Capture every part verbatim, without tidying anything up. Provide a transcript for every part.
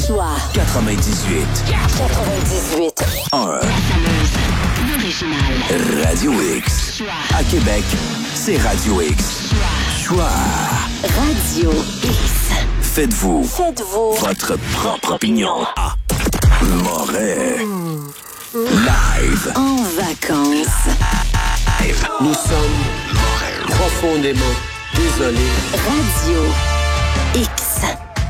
Choix quatre-vingt-dix-huit. quatre-vingt-dix-huit. un. L'original. Radio X. Choix. À Québec, c'est Radio X. Choix. Radio X. Faites-vous Faites-vous votre propre opinion. À Moret. Live. en vacances. Nous sommes profondément désolés. Radio X.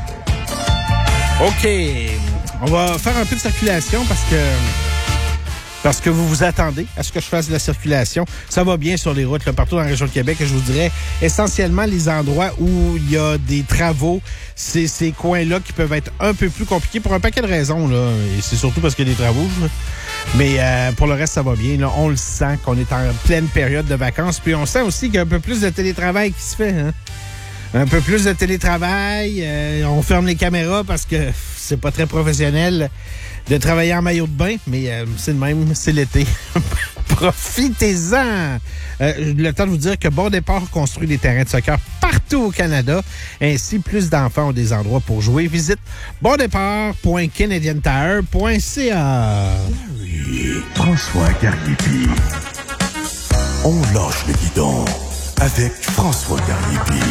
OK. On va faire un peu de circulation parce que parce que vous vous attendez à ce que je fasse de la circulation. Ça va bien sur les routes là, partout dans la région de Québec. Et je vous dirais essentiellement les endroits où il y a des travaux. C'est ces coins-là qui peuvent être un peu plus compliqués pour un paquet de raisons. Là. Et c'est surtout parce qu'il y a des travaux. Là. Mais euh, pour le reste, ça va bien. Là. On le sent qu'on est en pleine période de vacances. Puis on sent aussi qu'il y a un peu plus de télétravail qui se fait. Hein? Un peu plus de télétravail. Euh, on ferme les caméras parce que c'est pas très professionnel de travailler en maillot de bain, mais euh, c'est le même, c'est l'été. Profitez-en! Euh, le temps de vous dire que Bon Départ construit des terrains de soccer partout au Canada. Ainsi, plus d'enfants ont des endroits pour jouer. Visite bon départ point canadian tire point c a. Oui, François Gariépy. On lâche le guidon avec François Gariépy.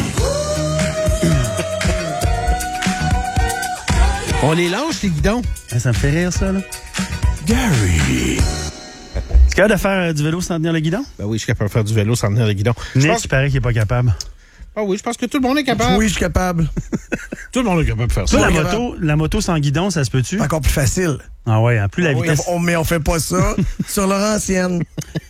On les lâche, les guidons. Ça me fait rire, ça, là. Gary. Tu es capable de faire euh, du vélo sans tenir le guidon? Ben oui, je suis capable de faire du vélo sans tenir le guidon. Je Nick, pense... il paraît qu'il n'est pas capable. Ah oui, je pense que tout le monde est capable. Oui, je suis capable. Tout le monde est capable de faire ça. Toi, la Ouais, moto, la moto sans guidon, ça se peut-tu? Encore plus facile. Ah ouais, en plus la Oui, vitesse. on, mais on fait pas ça sur Laurentienne.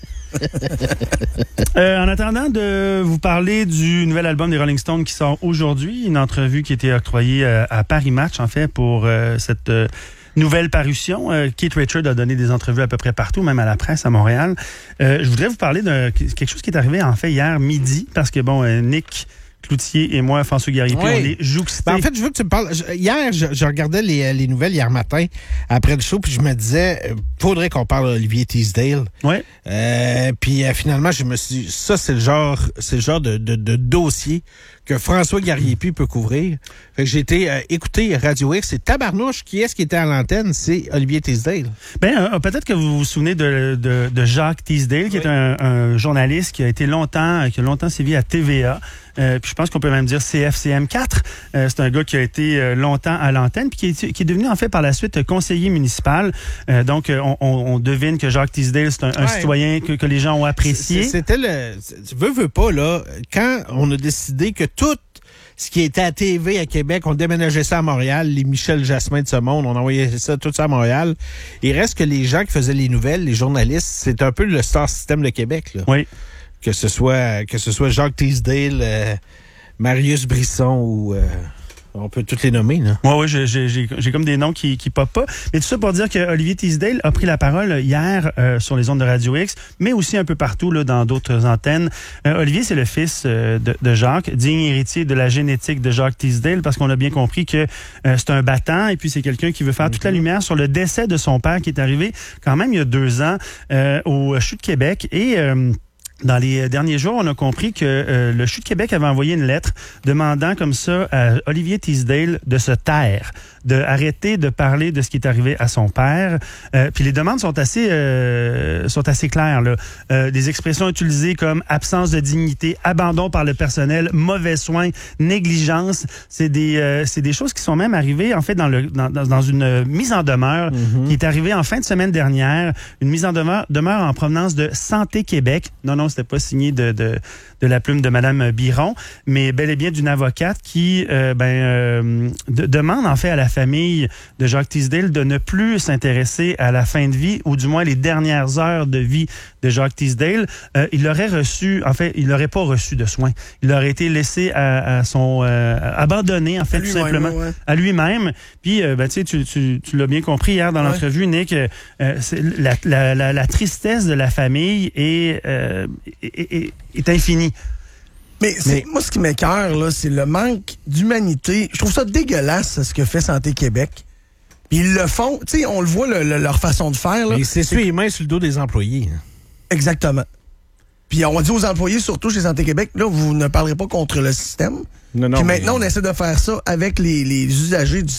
Euh, en attendant de vous parler du nouvel album des Rolling Stones qui sort aujourd'hui, une entrevue qui a été octroyée euh, à Paris Match, en fait, pour euh, cette euh, nouvelle parution. Euh, Keith Richards a donné des entrevues à peu près partout, même à la presse à Montréal. Euh, je voudrais vous parler de quelque chose qui est arrivé, en fait, hier midi, parce que, bon, euh, Nick Cloutier et moi, François Gariépy, Oui. on les jouxtés. Ben, en fait, je veux que tu me parles. Je- hier, je, je regardais les, les nouvelles hier matin, après le show, puis je me disais, euh, faudrait qu'on parle d'Olivier Teasdale. Ouais. Euh, puis euh, finalement, je me suis dit, ça, c'est le genre, c'est le genre de, de, de dossier que François Gariépy peut couvrir. Fait que j'ai été euh, écouter Radio X. C'est tabarnouche. Qui est-ce qui était à l'antenne? C'est Olivier Teasdale. Ben, euh, peut-être que vous vous souvenez de, de, de Jacques Teasdale, qui Oui. est un, un journaliste qui a été longtemps, qui a longtemps sévi à T V A. Euh, puis je pense qu'on peut même dire C F C M quatre. Euh, c'est un gars qui a été euh, longtemps à l'antenne, puis qui est, qui est devenu en fait par la suite conseiller municipal. Euh, donc euh, on, on, on devine que Jacques Teasdale, c'est un, un Ouais. citoyen que, que les gens ont apprécié. C'est- C'était le... Tu veux, veux pas, là, quand on a décidé que tout ce qui était à T V à Québec, on déménageait ça à Montréal, les Michel Jasmin de ce monde, on envoyait ça, tout ça à Montréal. Il reste que les gens qui faisaient les nouvelles, les journalistes, c'est un peu le star system de Québec, là. Oui. Que ce soit que ce soit Jacques Teasdale, euh, Marius Brisson ou... euh, on peut tous les nommer, là. Oui, oui, j'ai, j'ai, j'ai j'ai comme des noms qui qui popent pas. Mais tout ça pour dire que Olivier Teasdale a pris la parole hier euh, sur les ondes de Radio X, mais aussi un peu partout là, dans d'autres antennes. Euh, Olivier, c'est le fils euh, de, de Jacques, digne héritier de la génétique de Jacques Teasdale, parce qu'on a bien compris que euh, c'est un battant et puis c'est quelqu'un qui veut faire toute la lumière sur le décès de son père qui est arrivé quand même il y a deux ans euh, au C H U de Québec. Et... Euh, Dans les derniers jours, on a compris que euh, le C H U de Québec avait envoyé une lettre demandant comme ça à Olivier Teasdale de se taire, de arrêter de parler de ce qui est arrivé à son père. Euh, puis les demandes sont assez euh, sont assez claires, là. Euh, des expressions utilisées comme absence de dignité, abandon par le personnel, mauvais soins, négligence. C'est des euh, c'est des choses qui sont même arrivées en fait dans le dans, dans, dans une mise en demeure Mm-hmm. qui est arrivée en fin de semaine dernière, une mise en demeure, demeure en provenance de Santé Québec. Non non, c'était pas signé de, de, de la plume de Madame Biron, mais bel et bien d'une avocate qui euh, ben, euh, de, demande en fait à la famille de Jacques Teasdale de ne plus s'intéresser à la fin de vie, ou du moins les dernières heures de vie de Jacques Teasdale. Euh, il aurait reçu, en fait, il n'aurait pas reçu de soins. Il aurait été laissé à, à son... Euh, abandonné, en fait, À tout lui-même, simplement, ouais. à lui-même. Puis, euh, ben, tu sais, tu, tu, tu l'as bien compris hier dans Ouais. l'entrevue, Nick, euh, c'est la, la, la, la tristesse de la famille est, euh, est, est, est infinie. Mais, c'est, Mais- moi, ce qui m'écoeure, là, c'est le manque d'humanité. Je trouve ça dégueulasse, ce que fait Santé Québec. Puis ils le font, tu sais, on le voit, le- le- leur façon de faire. Là. Mais c'est sûr, les mains sur le dos des employés. Exactement. Puis on dit aux employés, surtout chez Santé Québec, là, vous ne parlerez pas contre le système. Non, non. Puis mais- maintenant, on essaie de faire ça avec les, les usagers du